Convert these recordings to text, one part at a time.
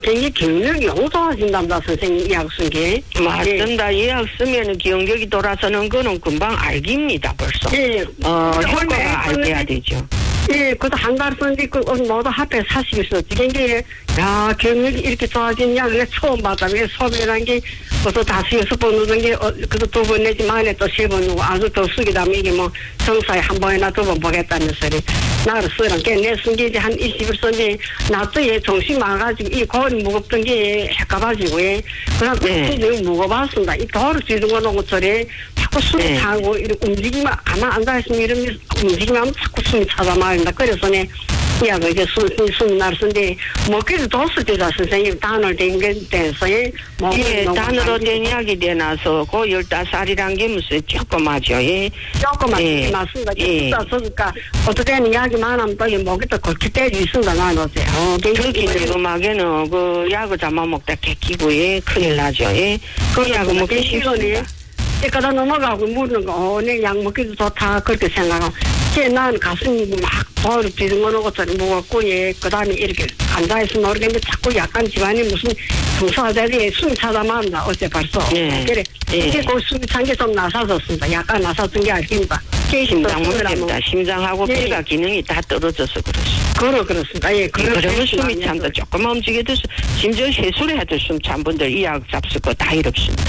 굉장히 기억력이 좋아진답니다, 선생님 이 약 쓴 게. 맞습니다. 이 약 쓰면 기억력이 돌아서는 거는 금방 알깁니다, 벌써. 예. 효과가 알게야 되죠. 예, 그것도 한 달 썼는데, 모두 합해 40일 썼지. 굉장히, 야, 기억력이 이렇게 좋아진 약을 처음 받아. 왜 소변한 게, 그것도 5-6번 누는 게, 그것도 2번 내지 만에 또 3번 누고, 아주 더 쓰기다면 이게 뭐, 정사에 한 번이나 2번 보겠다는 소리. 나를 쓰란 게, 내 쓴 게 이제 한 20일 썼는데, 나도 얘 정신 많아가지고, 이 골이 무겁던 게 헷가가지고, 예. 그냥 너무 무거워봤습니다. 이 돌을 쥐는 거 놓고 저래, 자꾸 숨이 차고, 이렇게 움직이면, 가만 앉아있으면 이러면 움직이면 자꾸 숨이 차다 말입니다. 그래서 내, 이 약을 이제 숨이 날 쓰는데, 먹기도 뒀을 때다, 선생님. 단을 된 게 돼서, 예. 예, 단으로 된 약이 되나서, 그 15살이란 게 무슨 조그마죠, 예. 조그맣지, 맞습니다. 예. 그러니까, 어떻게 하면 약이 많으면 또 목이 또 걸치 때리 있습니다, 나는 어째. 특히 지금하게는 그 약을 잡아먹다 개끼고, 예, 큰일 나죠, 예. 그 약을 먹기 쉽습니다. 그러니까 넘어가고 묻는 거, 내 약 먹기도 좋다, 그렇게 생각하고. 나는 가슴이 막 돌을 쥐는 거 놓고 무겁고, 예, 그 다음에 이렇게 앉아있으면 모르겠는데 자꾸 약간 집안이 무슨 정서하자리 숨이 차다 말한다, 어째 벌써. 그래. 이게 그 숨이 찬 게 좀 나사졌습니다. 약간 나사진 게 알깁니다. 심장 문제입니다. 심장하고 폐가 기능이 다 떨어져서 그렇습니다. 예, 그러면 숨이 찬다. 조금만 움직여도, 심지어 세수를 해도 숨 찬 분들 이 약 잡술 거 다 이렇습니다.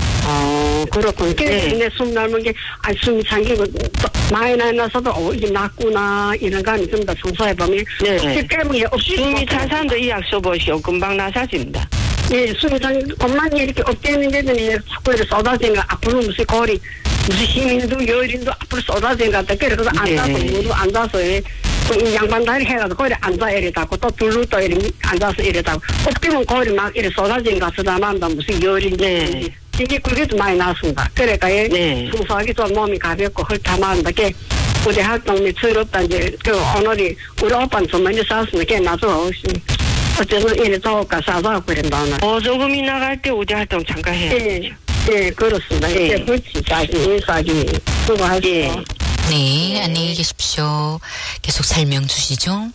그렇군요. 근데 숨 남은 게, 숨이 참기고, 많이 나서도, 이게 낫구나, 이런 감이 좀 더 청소해보면. 때문에 없이. 숨이 찬 사람도 이 약 써보시오. 금방 나사집니다. 예, 숨이 찬, 엄마는 이렇게 업되는데도 자꾸 이렇게 쏟아지는 거, 앞으로 무슨 골이, 무슨 힘인도, 열인도 앞으로 쏟아지는 것 같다. 그래서 앉아서, 모두 앉아서, 또 양반다리 해가지고 거리 앉아 이래다고 또 둘로 또 이렇게 앉아서 이래다고 없기면 거리 막 이렇게 쏟아진 거 쓰다만다 무슨 열인지 이게 그게 좀 많이 났습니다. 그러니까 청소하기 좀 몸이 가볍고 헐타만다 게 우리 활동이 즐겁다 이제 그 오늘이 우리 오빠는 좀 많이 쌌으면 걔 나도 어째서 이래 좋을까 싸서 그런다 오늘. 보조금이 나갈 때 우리 활동 잠깐 해야 되죠. 예, 그렇습니다. 예, 그렇지. 싸기 수고하세요. 네, 안녕히 계십시오. 계속 설명 주시죠.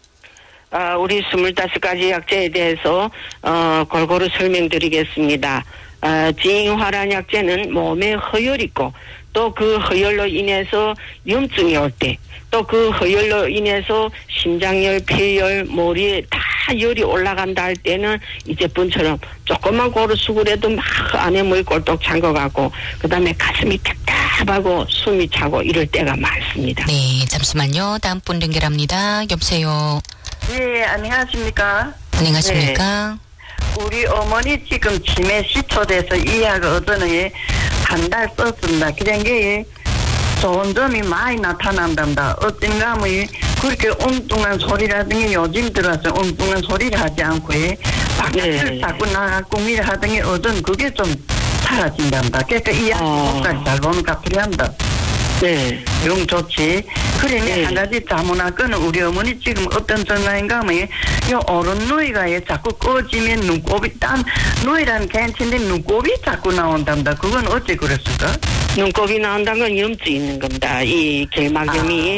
우리 25가지 약제에 대해서 골고루 설명드리겠습니다. 지잉화란 약제는 몸에 허열 있고 또 그 허열로 인해서 염증이 올 때 또 그 허열로 인해서 심장열, 폐열, 머리에 다 열이 올라간다 할 때는 이 제품처럼 조금만 고루 수그려도 막 안에 물이 꼴떡 찬 것 같고 그 다음에 가슴이 답답하고 숨이 차고 이럴 때가 많습니다. 네, 잠시만요. 다음 분 연결합니다. 여보세요. 네, 안녕하십니까? 안녕하십니까? 네. 우리 어머니 지금 치매 시초돼서 이 약을 어쩌는 한 달 썼습니다. 그런 게 좋은 점이 많이 나타난답니다. 어쩐가 하면 그렇게 엉뚱한 소리라든지 요즘 들어서 엉뚱한 소리를 하지 않고 밖을 자꾸 나가고 미를 하더니 어떤 그게 좀 사라진답니다. 그러니까 이 약이 목까지 잘 오는가 필요합니다. 네. 영 좋지. 그러니 한 가지 자문할 거는 우리 어머니 지금 어떤 증상인가 하면 요 오른 누이가 자꾸 꺼지면 눈곱이 누이라는 괜찮은데 눈곱이 자꾸 나온답니다. 그건 어째 그랬을까? 눈곱이 나온다는 건 염증이 있는 겁니다. 이 결막염이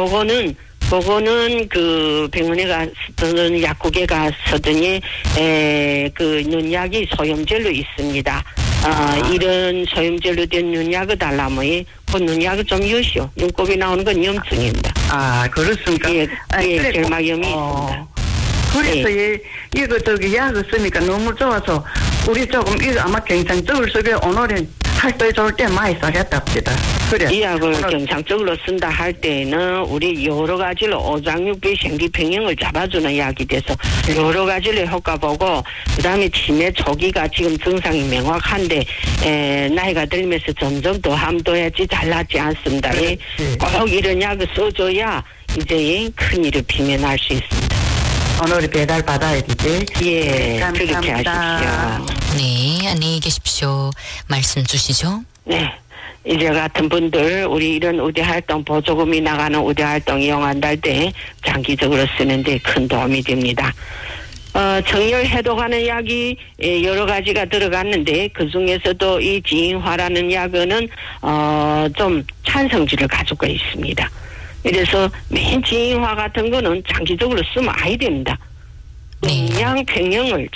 그거는 그 병원에 가서든 약국에 가서더니 그 눈약이 소염젤로 있습니다. 이런 소염젤로 된 눈약을 달라면 그 눈약을 좀 여시오. 눈곱이 나오는 건 염증입니다. 그렇습니까? 예, 결막염이 있습니다. 그래서 이거 저기 약을 쓰니까 너무 좋아서 우리 조금 이거 아마 경상적으로 쓰게 오늘은 할때 좋을 때 많이 써겠답니다. 그래. 이 약을 경상적으로 쓴다 할 때에는 우리 여러 가지로 오장육부의 생리평형을 잡아주는 약이 돼서 여러 가지로 효과 보고 그다음에 치매 초기가 지금 증상이 명확한데 나이가 들면서 점점 더 함도해야지 잘낫지 않습니다. 꼭 이런 약을 써줘야 이제 큰일을 비면할 수 있습니다. 오늘 배달 받아야 되지? 예, 그렇게 하십시오. 네, 안녕히 계십시오. 말씀 주시죠. 네. 이제 같은 분들, 우리 이런 의대활동, 보조금이 나가는 의대활동 이용한다 때 장기적으로 쓰는데 큰 도움이 됩니다. 정열 해독하는 약이 여러 가지가 들어갔는데 그 중에서도 이 지잉화라는 약은 좀 찬성질을 가지고 있습니다. 그래서 맨 지잉화 같은 거는 장기적으로 쓰면 아이 됩니다. 네. 음양 평형을